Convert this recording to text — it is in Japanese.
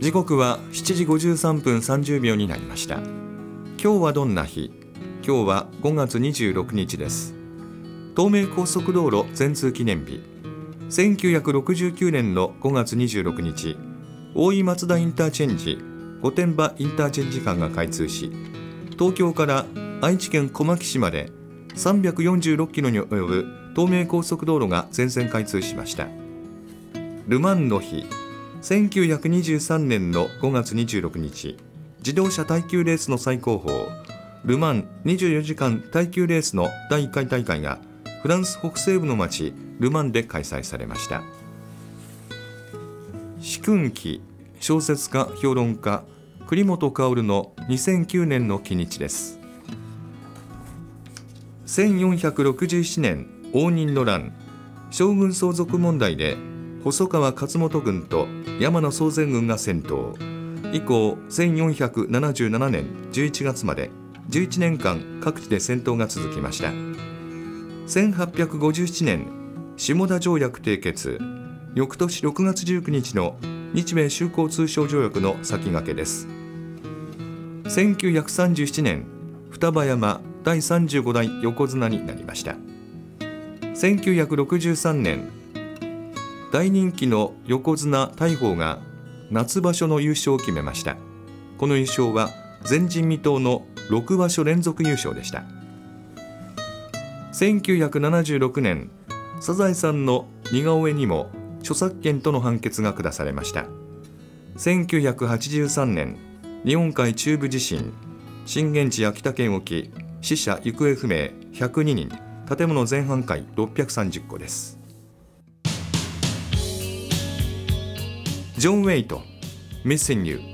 時刻は7時53分30秒になりました。今日はどんな日？今日は5月26日です。東名高速道路全通記念日。1969年の5月26日、大井松田インターチェンジ、御殿場インターチェンジ間が開通し、東京から愛知県小牧市まで346キロに及ぶ東名高速道路が全線開通しました。ルマンの日。1923年の5月26日、自動車耐久レースの最高峰、ルマン24時間耐久レースの第1回大会がフランス北西部の町ルマンで開催されました。紫薫記、小説家評論家栗本薫の2009年の記日です。1467年応仁の乱、将軍相続問題で細川勝元軍と山野宗全軍が戦闘。以降1477年11月まで11年間各地で戦闘が続きました。1857年下田条約締結。翌年6月19日の日米修好通商条約の先駆けです。1937年双葉山第35代横綱になりました。1963年大人気の横綱大鵬が夏場所の優勝を決めました。この優勝は前人未到の6場所連続優勝でした。1976年、サザエさんの似顔絵にも著作権との判決が下されました。1983年、日本海中部地震、震源地秋田県沖、死者行方不明102人、建物全半壊630戸です。ジョン・ウェイト、Missing You。